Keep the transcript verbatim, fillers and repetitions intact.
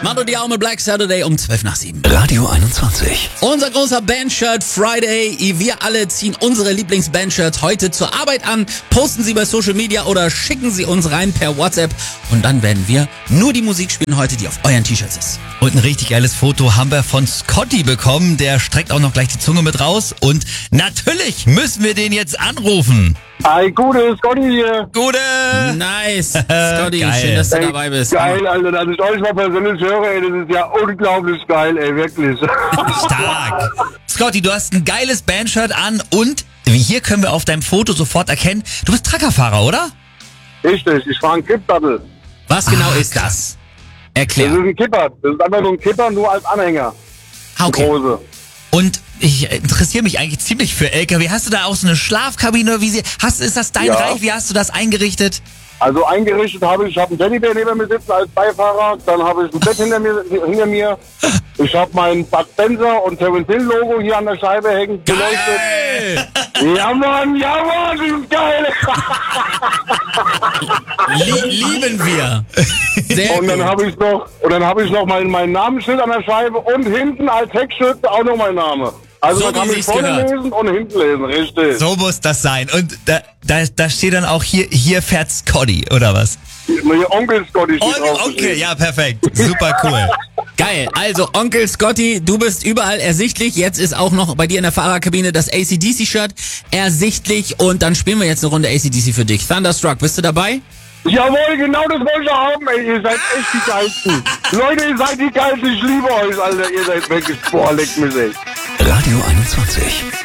Mando Diao mit Black Saturday um zwölf nach sieben. Radio einundzwanzig. Unser großer Bandshirt Friday. Wir alle ziehen unsere Lieblingsbandshirts heute zur Arbeit an, posten sie bei Social Media oder schicken sie uns rein per WhatsApp. Und dann werden wir nur die Musik spielen heute, die auf euren T-Shirts ist. Und ein richtig geiles Foto haben wir von Scotty bekommen. Der streckt auch noch gleich die Zunge mit raus. Und natürlich müssen wir den jetzt anrufen. Hi, gute, Scotty hier. Gute! Nice. Scotty, Geil. schön, dass du Ey, dabei bist. Geil, Alter, dass ich euch mal persönlich höre, ey, das ist ja unglaublich geil, ey, wirklich. Stark. Scotty, du hast ein geiles Bandshirt an und hier können wir auf deinem Foto sofort erkennen, du bist Truckerfahrer, oder? Richtig, ich fahre einen Kippdattel. Was genau Ah, ist das? Das ist Erklär. ein Kipper. Das ist einfach so ein Kipper, nur als Anhänger. Ah, okay. Große. Und ich interessiere mich eigentlich ziemlich für L K W. Hast du da auch so eine Schlafkabine? Wie sie, hast, ist das dein Ja. Reich? Wie hast du das eingerichtet? Also eingerichtet habe ich, ich habe einen Teddybär neben mir sitzen als Beifahrer, dann habe ich ein Bett hinter mir, hinter mir. Ich habe mein Bud Spencer und Terence Hill Logo hier an der Scheibe hängen, beleuchtet. Ja Mann, ja Mann, das ist geil. Lie lieben wir. Sehr Und dann gut. habe ich noch, und dann habe ich noch mein, mein Namensschild an der Scheibe und hinten als Heckschild auch noch mein Name. Also So, man kann wie mich sich's vorne gehört. lesen und hinten lesen, richtig. So muss das sein. Und da, da, da steht dann auch hier, hier fährt Scotty, oder was? Mein Onkel Scotty steht Oh, drauf. okay, ja, perfekt. Super cool. Geil. Also, Onkel Scotty, du bist überall ersichtlich. Jetzt ist auch noch bei dir in der Fahrerkabine das A C D C-Shirt ersichtlich. Und dann spielen wir jetzt eine Runde A C D C für dich. Thunderstruck, bist du dabei? Jawohl, genau das wollte ich haben, ey. Ihr seid echt die Geilsten. Leute, ihr seid die Geilsten. Ich liebe euch, Alter. Ihr seid wirklich, boah, leckt mich echt. Radio einundzwanzig.